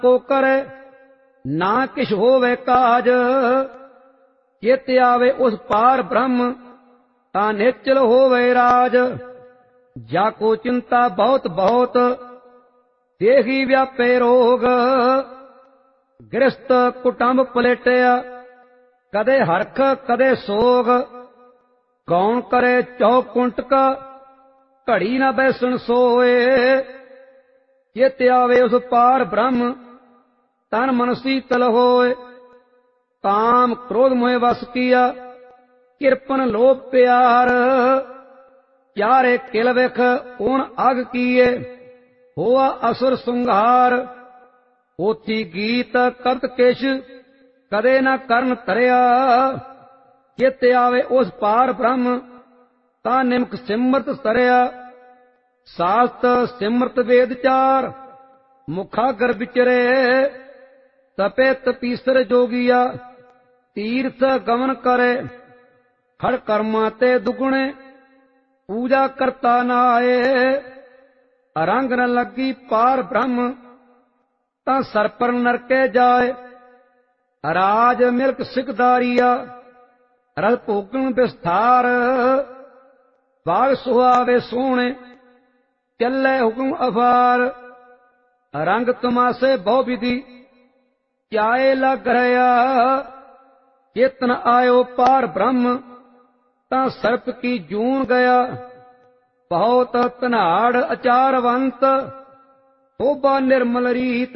को करे, ना किश होवे काज। चित आवे उस पार ब्रह्म, ता निश्चल होवे राज। जाको चिंता बहुत बहुत, देही व्यापे रोग। गृहस्थ कुटुंब पलेटिया, कदे हरख कदे सोग। कौन करे चौकुंटक, घड़ी न बैसन सोए। चित आवे उस पार ब्रह्म, तन मन शीतल होए। काम क्रोध मोह वस किया, किरपन लोभ प्यार। चारे किल विख ऊण अग किए, होआ असुर सुंघार। पोथी गीत कबत किश, कदे न करन तरिया। चित आवे उस पार ब्रह्म, ता निमक सिमरत सरिया। सास्त सिमरत वेद चार, मुखागर विचरे। तपे तपीसर जोगिया, तीर्थ गमन करे। खड़ कर्मा ते दुगुणे, पूजा करता नाए। रंग न लगी पार ब्रह्म, ता सरपर नरके जाए। राज मिल्क सिकदारिया, रल भोगन विस्तार। बाग सुहावे सोहणे, चले हुक्म अफार। रंग तमाशे बहु विधि, चाए लग रहा। चेतन आयो पार ब्रह्म, ता सर्प की जून गया। बहुत तनाड़ अचारवंत, शोभा निर्मल रीत।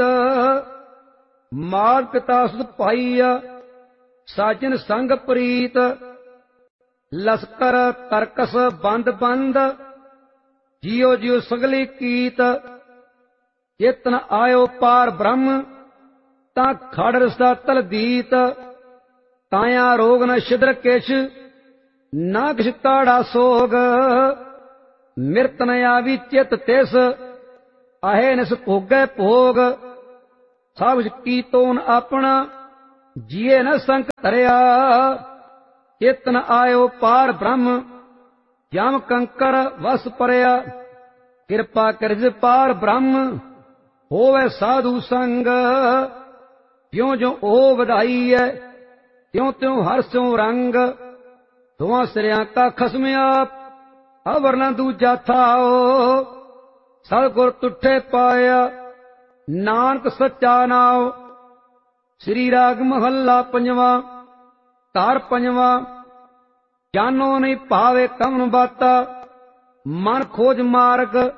माग पिता सुध पाईया, साजन संग प्रीत। लश्कर तरकस बंद बंद, जियो जियो सगली कीत। चेतन आयो पार ब्रह्म, ता खड़ रसा तलदीत। ताया रोग न छिद्र किश, ना किश ताड़ा सोग। मिरत न आवी चित तिस, आहे निस भोगै भोग। सब की तोन अपना, जिये न संक धरिया। चेतन आयो पार ब्रह्म, जम कंकर वस परया। कृपा करज पार ब्रह्म, होवे साधु संग। ज्यों ज्यों ओ वधाई है, त्यों त्यों हर स्यों रंग। दोवां सिरियां का खसम आप, अवर न दूजा थाओ। सतगुर तुठे पाया, नानक सच्चा नाओ। श्री राग महला पंजवा, तार पंजवा। जानो नहीं पावे कवन बाता, मन खोज मार्ग।